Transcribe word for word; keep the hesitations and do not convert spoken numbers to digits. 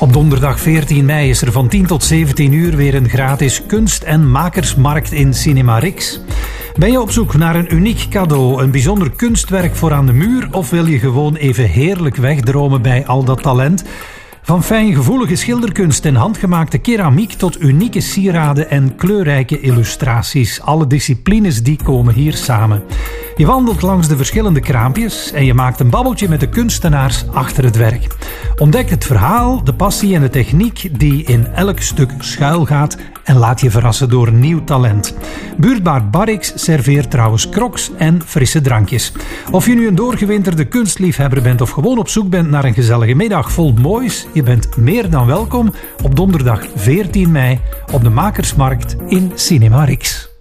Op donderdag veertien mei is er van tien tot zeventien uur weer een gratis kunst- en makersmarkt in Cinema Rix. Ben je op zoek naar een uniek cadeau, een bijzonder kunstwerk voor aan de muur, of wil je gewoon even heerlijk wegdromen bij al dat talent? Van fijngevoelige schilderkunst en handgemaakte keramiek tot unieke sieraden en kleurrijke illustraties. Alle disciplines die komen hier samen. Je wandelt langs de verschillende kraampjes en je maakt een babbeltje met de kunstenaars achter het werk. Ontdek het verhaal, de passie en de techniek die in elk stuk schuilgaat en laat je verrassen door nieuw talent. Buurtbaar Barrix serveert trouwens crocs en frisse drankjes. Of je nu een doorgewinterde kunstliefhebber bent of gewoon op zoek bent naar een gezellige middag vol moois, je bent meer dan welkom op donderdag veertien mei op de Makersmarkt in Cinema Rix.